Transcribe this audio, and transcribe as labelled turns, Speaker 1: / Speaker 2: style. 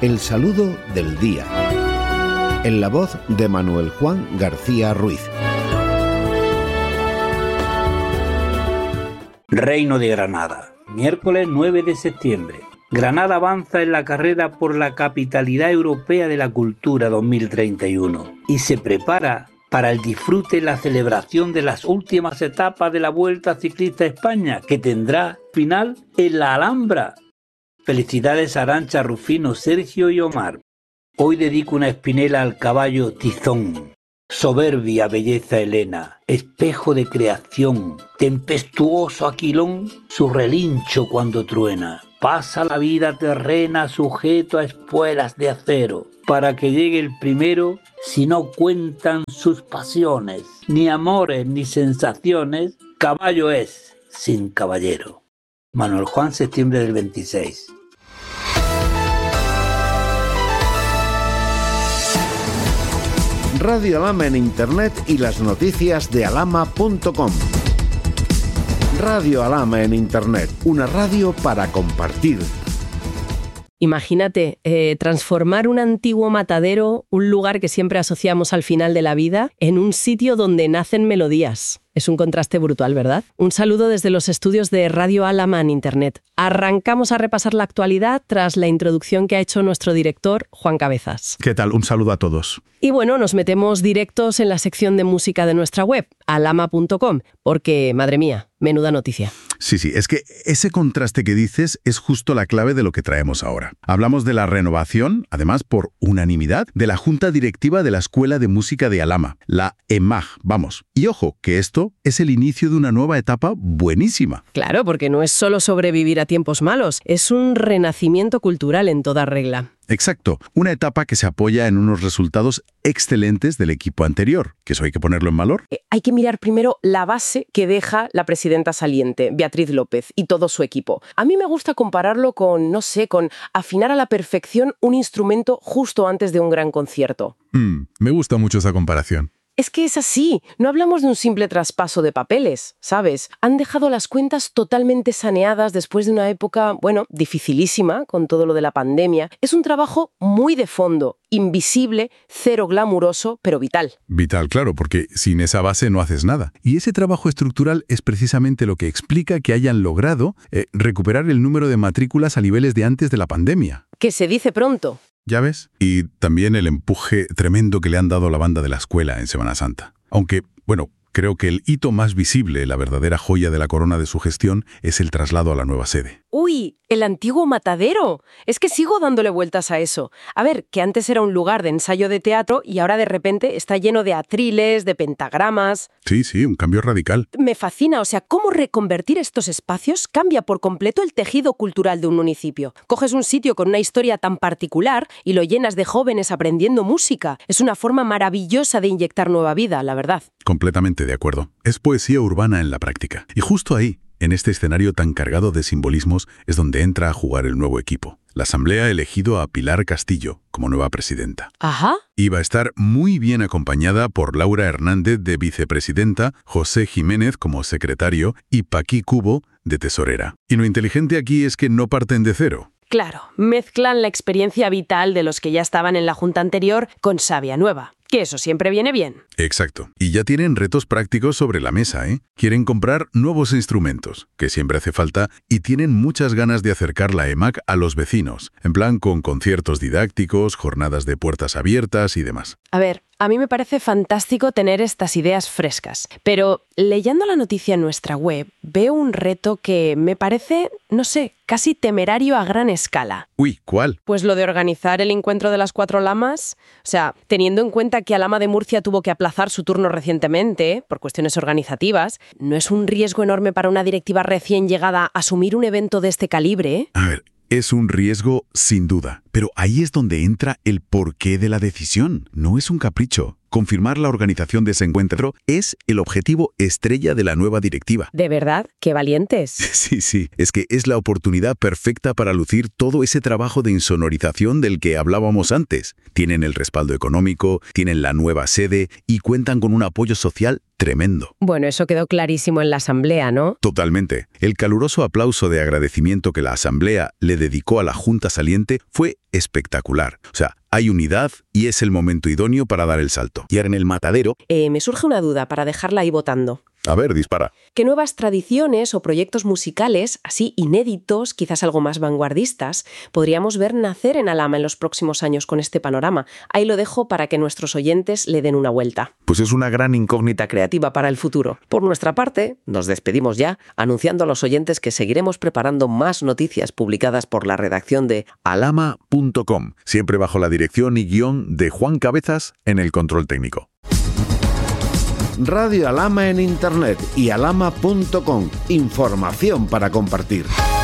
Speaker 1: El saludo del día. En la voz de Manuel Juan García Ruiz.
Speaker 2: Reino de Granada, miércoles 9 de septiembre. Granada avanza en la carrera por la capitalidad europea de la cultura 2031 y se prepara para el disfrute y la celebración de las últimas etapas de la Vuelta Ciclista a España, que tendrá final en la Alhambra. Felicidades a Arantxa, Rufino, Sergio y Omar. Hoy dedico una espinela al caballo Tizón. Soberbia belleza Helena, espejo de creación, tempestuoso Aquilón, su relincho cuando truena. Pasa la vida terrena sujeto a espuelas de acero, para que llegue el primero, si no cuentan sus pasiones, ni amores ni sensaciones, caballo es sin caballero. Manuel Juan, septiembre del 26.
Speaker 1: Radio Alhama en Internet y las noticias de alhama.com. Radio Alhama en Internet, una radio para compartir.
Speaker 3: Imagínate, transformar un antiguo matadero, un lugar que siempre asociamos al final de la vida, en un sitio donde nacen melodías. Es un contraste brutal, ¿verdad? Un saludo desde los estudios de Radio Alhama en Internet. Arrancamos a repasar la actualidad tras la introducción que ha hecho nuestro director, Juan Cabezas.
Speaker 4: ¿Qué tal? Un saludo a todos.
Speaker 3: Y bueno, nos metemos directos en la sección de música de nuestra web, alhama.com, porque, madre mía, menuda noticia.
Speaker 4: Sí, es que ese contraste que dices es justo la clave de lo que traemos ahora. Hablamos de la renovación, además por unanimidad, de la Junta Directiva de la Escuela de Música de Alhama, la EMAG, vamos. Y ojo, que esto es el inicio de una nueva etapa buenísima.
Speaker 3: Claro, porque no es solo sobrevivir a tiempos malos, es un renacimiento cultural en toda regla.
Speaker 4: Exacto, una etapa que se apoya en unos resultados excelentes del equipo anterior, que eso hay que ponerlo en valor.
Speaker 3: Hay que mirar primero la base que deja la presidenta saliente, Beatriz López, y todo su equipo. A mí me gusta compararlo con, con afinar a la perfección un instrumento justo antes de un gran concierto.
Speaker 4: Me gusta mucho esa comparación.
Speaker 3: Es que es así, no hablamos de un simple traspaso de papeles, ¿sabes? Han dejado las cuentas totalmente saneadas después de una época, dificilísima, con todo lo de la pandemia. Es un trabajo muy de fondo, invisible, cero glamuroso, pero vital.
Speaker 4: Vital, claro, porque sin esa base no haces nada. Y ese trabajo estructural es precisamente lo que explica que hayan logrado recuperar el número de matrículas a niveles de antes de la pandemia.
Speaker 3: Que se dice pronto.
Speaker 4: ¿Ya ves? Y también el empuje tremendo que le han dado a la banda de la escuela en Semana Santa. Aunque, creo que el hito más visible, la verdadera joya de la corona de su gestión, es el traslado a la nueva sede.
Speaker 3: ¡Uy! ¡El antiguo matadero! Es que sigo dándole vueltas a eso. A ver, que antes era un lugar de ensayo de teatro y ahora de repente está lleno de atriles, de pentagramas.
Speaker 4: Sí, un cambio radical.
Speaker 3: Me fascina, cómo reconvertir estos espacios cambia por completo el tejido cultural de un municipio. Coges un sitio con una historia tan particular y lo llenas de jóvenes aprendiendo música. Es una forma maravillosa de inyectar nueva vida, la verdad.
Speaker 4: Completamente de acuerdo. Es poesía urbana en la práctica. Y justo ahí, en este escenario tan cargado de simbolismos, es donde entra a jugar el nuevo equipo. La Asamblea ha elegido a Pilar Castillo como nueva presidenta.
Speaker 3: Ajá.
Speaker 4: Y va a estar muy bien acompañada por Laura Hernández de vicepresidenta, José Jiménez como secretario y Paqui Cubo de tesorera. Y lo inteligente aquí es que no parten de cero.
Speaker 3: Claro, mezclan la experiencia vital de los que ya estaban en la junta anterior con savia nueva. Que eso siempre viene bien.
Speaker 4: Exacto. Y ya tienen retos prácticos sobre la mesa, ¿eh? Quieren comprar nuevos instrumentos, que siempre hace falta, y tienen muchas ganas de acercar la EMAG a los vecinos, en plan con conciertos didácticos, jornadas de puertas abiertas y demás.
Speaker 3: A ver, a mí me parece fantástico tener estas ideas frescas, pero leyendo la noticia en nuestra web, veo un reto que me parece, casi temerario a gran escala.
Speaker 4: Uy, ¿cuál?
Speaker 3: Pues lo de organizar el encuentro de las 4 lamas, teniendo en cuenta que Alhama de Murcia tuvo que aplazar su turno recientemente, por cuestiones organizativas, ¿no es un riesgo enorme para una directiva recién llegada asumir un evento de este calibre?
Speaker 4: A ver, es un riesgo sin duda, pero ahí es donde entra el porqué de la decisión. No es un capricho. confirmar la organización de ese encuentro es el objetivo estrella de la nueva directiva.
Speaker 3: ¿De verdad? ¡Qué valientes!
Speaker 4: Sí, es que es la oportunidad perfecta para lucir todo ese trabajo de insonorización del que hablábamos antes. Tienen el respaldo económico, tienen la nueva sede y cuentan con un apoyo social tremendo.
Speaker 3: Bueno, eso quedó clarísimo en la asamblea, ¿no?
Speaker 4: Totalmente. El caluroso aplauso de agradecimiento que la asamblea le dedicó a la Junta saliente fue espectacular. O sea, hay unidad y es el momento idóneo para dar el salto. Y ahora en el matadero...
Speaker 3: Me surge una duda para dejarla ahí votando.
Speaker 4: A ver, dispara.
Speaker 3: ¿Qué nuevas tradiciones o proyectos musicales, así inéditos, quizás algo más vanguardistas, podríamos ver nacer en Alhama en los próximos años con este panorama? Ahí lo dejo para que nuestros oyentes le den una vuelta.
Speaker 4: Pues es una gran incógnita
Speaker 3: Creativa para el futuro. Por nuestra parte, nos despedimos ya, anunciando a los oyentes que seguiremos preparando más noticias publicadas por la redacción de
Speaker 4: alhama.com, siempre bajo la dirección y guión de Juan Cabezas en el control técnico.
Speaker 1: Radio Alhama en Internet y alhama.com. Información para compartir.